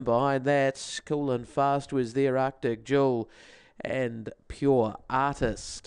Behind that, Cool and Fast was there, Arctic Jewel and Pure Artist.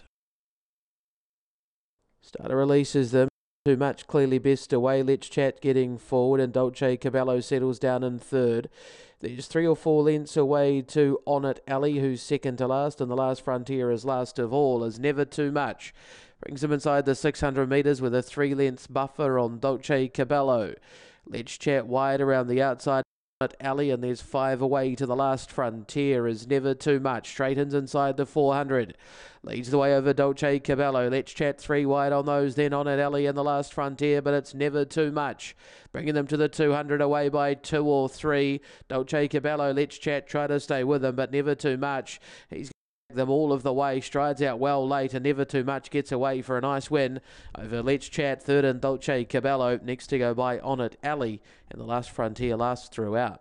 Starter releases them. Too much, clearly best away. Let's Chat getting forward, and Dolce Caballo settles down in third. There's 3 or 4 lengths away to On It Alley, who's second to last, and the Last Frontier is last of all, is Never Too Much. Brings him inside the 600 metres with a 3 lengths buffer on Dolce Caballo. Let's Chat wide around the outside. Alley, and there's 5 away to the Last Frontier, is Never Too Much. Straightens inside the 400. Leads the way over Dolce Caballo. Let's Chat 3 wide on those, then On It Alley and the Last Frontier, but it's Never Too Much. Bringing them to the 200 away by 2 or 3. Dolce Caballo, Let's Chat, try to stay with them, but Never Too Much. He's them all of the way, strides out well late, and Never Too Much gets away for a nice win over Let's Chat, third, and Dolce Caballo. Next to go by On It Alley, and the Last Frontier last throughout.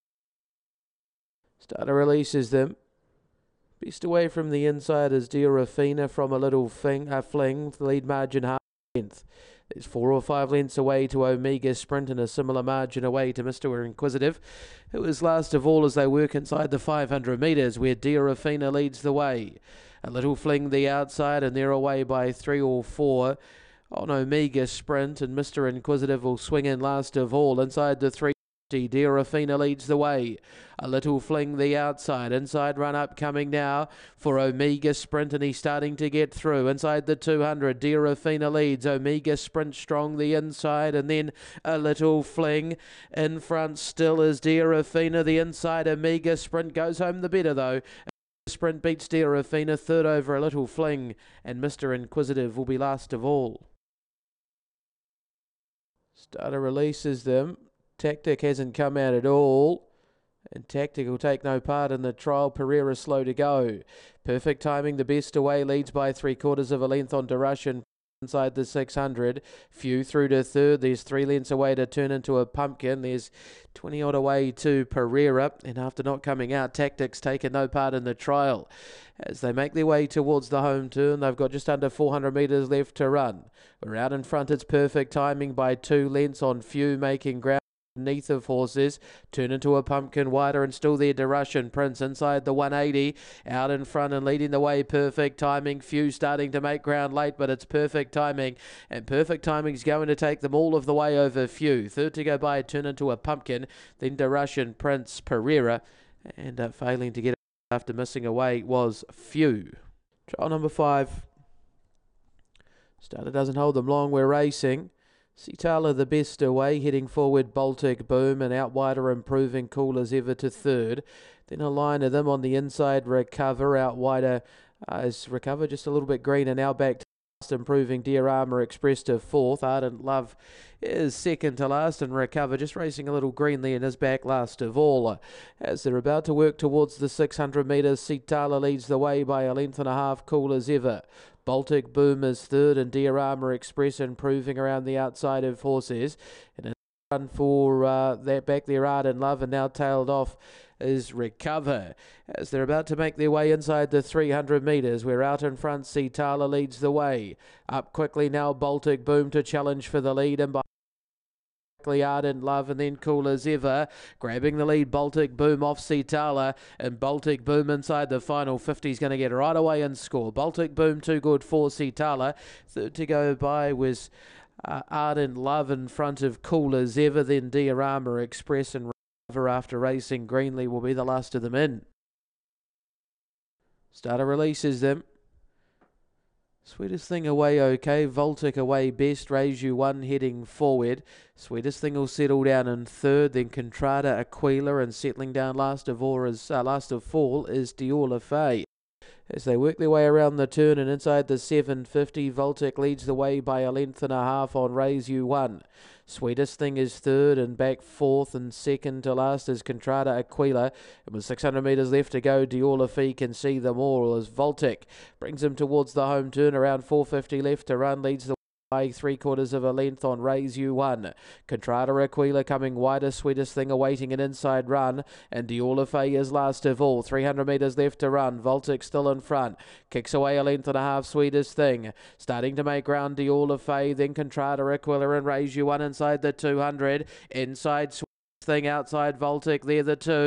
Starter releases them. Best away from the inside is Dear Rafina from a little fling, lead margin half length. There's 4 or 5 lengths away to Omega Sprint, and a similar margin away to Mr. Inquisitive, who is last of all as they work inside the 500 metres, where Dear Rafina leads the way. A little fling the outside, and they're away by 3 or 4 on Omega Sprint, and Mr. Inquisitive will swing in last of all inside the 3. Dear Rafina leads the way. A little fling the outside. Inside run up coming now for Omega Sprint, and he's starting to get through. Inside the 200, Dear Rafina leads. Omega Sprint strong the inside, and then a little fling. In front still is Dear Rafina. The inside Omega Sprint goes home the better though. Sprint beats Dear Rafina, third over a little fling, and Mr. Inquisitive will be last of all. Starter releases them. Tactic hasn't come out at all, and Tactic will take no part in the trial. Pereira slow to go. Perfect timing, the best away, leads by 3/4 of a length on Durushan inside the 600. Few through to third. There's 3 lengths away to Turn Into a Pumpkin. There's 20 odd away to Pereira, and after not coming out, Tactic's taken no part in the trial. As they make their way towards the home turn, they've got just under 400 metres left to run. We're out in front. It's Perfect Timing by 2 lengths on Few, making ground beneath of horses. Turn Into a Pumpkin wider, and still there Durushan Prince inside the 180, out in front and leading the way. Perfect Timing, Few starting to make ground late, but it's Perfect Timing, and Perfect Timing's going to take them all of the way over Few. Third to go by Turn Into a Pumpkin, then Durushan Prince, Pereira, and failing to get it after missing away was Few. Trial number 5. Starter doesn't hold them long, we're racing. Sitala the best away, heading forward Baltic Boom, and out wider Improving Cool as ever to third. Then a line of them on the inside, Recover, out wider is Recover, just a little bit green, and now back to last, Improving Dear Armour Express to fourth. Ardent Love is second to last, and Recover just racing a little greenly and is back last of all. As they're about to work towards the 600 metres, Sitala leads the way by a length and a half, Cool as ever. Baltic Boom is third, and Dear Armour Express improving around the outside of horses. And a run for that back there, Ardent Love, and now tailed off is Recover. As they're about to make their way inside the 300 metres, we're out in front. Sitala leads the way. Up quickly now, Baltic Boom to challenge for the lead, and by Ardent Love, and then Cool as ever grabbing the lead. Baltic Boom off Sitala, and Baltic Boom inside the final 50 is going to get right away and score. Baltic Boom too good for Sitala. Third to go by was Ardent Love in front of Cool as ever, then Dear Armour Express, and Recover after racing greenly will be the last of them in. Starter releases them. Sweetest Thing away okay, Voltic away best, Raise You One heading forward. Sweetest Thing will settle down in third, then Contrada Aquila, and settling down last of all is Dior Fay. As they work their way around the turn and inside the 750, Voltic leads the way by a length and a half on Raise You One. Sweetest Thing is third, and back fourth, and second to last is Contrada Aquila. And with 600 metres left to go, Dior can see them all as Voltic brings him towards the home turn. Around 450 left to run, leads the by 3/4 of a length on Raise You One. Contrada Aquila coming wider, Sweetest Thing awaiting an inside run, and Dior is last of all. 300 metres left to run, Voltic still in front, kicks away a length and a half, Sweetest Thing starting to make ground, Dior then Contrada Aquila and Raise You One inside the 200, inside thing outside Voltic. They're the two.